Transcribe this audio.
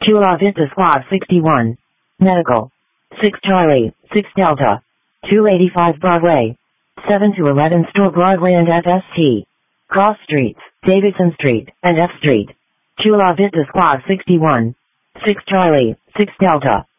Chula Vista Squad 61. Medical. 6 Charlie, 6 Delta. 285 Broadway. 7 to 11 Store Broadway and FST. Cross Streets, Davidson Street, and F Street. Chula Vista Squad 61. 6 Charlie, 6 Delta.